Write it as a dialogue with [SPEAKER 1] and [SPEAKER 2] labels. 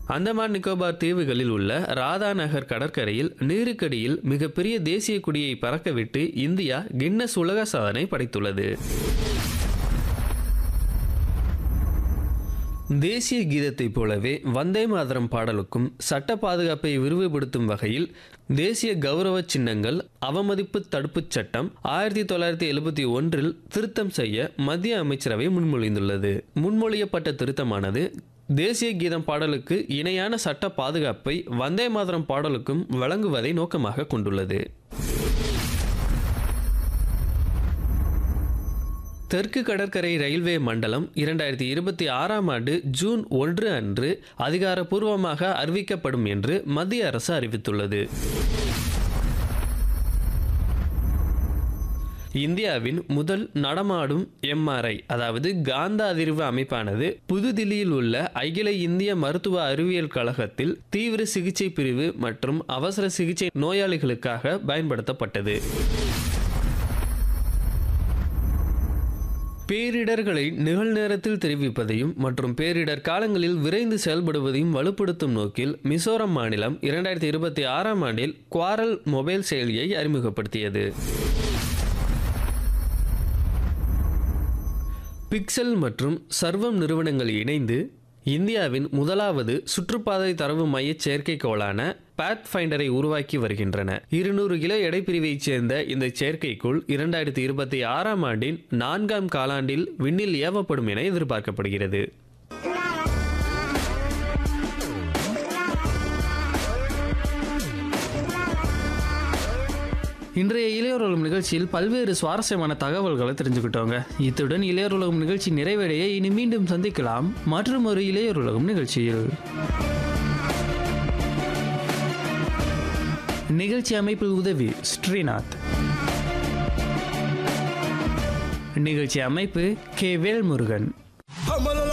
[SPEAKER 1] அந்தமான் நிக்கோபார் தீவுகளில் உள்ள ராதாநகர் கடற்கரையில் நீருக்கடியில் மிகப்பெரிய தேசிய கொடியை பறக்கவிட்டு இந்தியா கின்னஸ் உலக சாதனை படைத்துள்ளது. தேசிய கீதத்தைப் போலவே வந்தே மாதரம் பாடலுக்கும் சட்ட பாதுகாப்பை விரிவுபடுத்தும் வகையில் தேசிய கௌரவ சின்னங்கள் அவமதிப்பு தடுப்புச் சட்டம் 1971 திருத்தம் செய்ய மத்திய அமைச்சரவை முன்மொழிந்துள்ளது. முன்மொழியப்பட்ட திருத்தமானது தேசிய கீதம் பாடலுக்கு இணையான சட்ட பாதுகாப்பை வந்தே மாதரம் பாடலுக்கும் வழங்குவதை நோக்கமாக கொண்டுள்ளது. தெற்கு கடற்கரை ரயில்வே மண்டலம் 2026ஆம் ஆண்டு ஜூன் 1 அன்று அதிகாரப்பூர்வமாக அறிவிக்கப்படும் என்று மத்திய அரசு அறிவித்துள்ளது. இந்தியாவின் முதல் நடமாடும் எம்ஆர்ஐ அதாவது காந்த அதிர்வு அமைப்பானது புதுதில்லியில் உள்ள அகில இந்திய மருத்துவ அறிவியல் கழகத்தில் தீவிர சிகிச்சை பிரிவு மற்றும் அவசர சிகிச்சை நோயாளிகளுக்காக பயன்படுத்தப்பட்டது. பேரிடர்களை நிகழ்நேரத்தில் தெரிவிப்பதையும் மற்றும் பேரிடர் காலங்களில் விரைந்து செயல்படுவதையும் வலுப்படுத்தும் நோக்கில் மிசோரம் மாநிலம் 2026ஆம் ஆண்டில் குவாரல் மொபைல் செயலியை அறிமுகப்படுத்தியது. பிக்சல் மற்றும் சர்வம் நிறுவனங்கள் இணைந்து இந்தியாவின் முதலாவது சுற்றுப்பாதை தரவு மைய செயற்கைக்கோளான பாத் ஃபைண்டரை உருவாக்கி வருகின்றன. 200 கிலோ எடைப்பிரிவைச் சேர்ந்த இந்த செயற்கைக்கோள் 2026ஆம் ஆண்டின் 4ஆம் காலாண்டில் விண்ணில் ஏவப்படும் என எதிர்பார்க்கப்படுகிறது. இன்றைய இளையோர் உலகம் நிகழ்ச்சியில் பல்வேறு சுவாரஸ்யமான தகவல்களை தெரிஞ்சுக்கிட்டோங்க. இத்துடன் இளையோர் உலகம் நிகழ்ச்சி நிறைவடைய இனி மீண்டும் சந்திக்கலாம் மற்றும் ஒரு இளையோர் உலகம் நிகழ்ச்சியில். நிகழ்ச்சி அமைப்பில் உதவி ஸ்ரீநாத். நிகழ்ச்சி அமைப்பு கே வேல்முருகன்.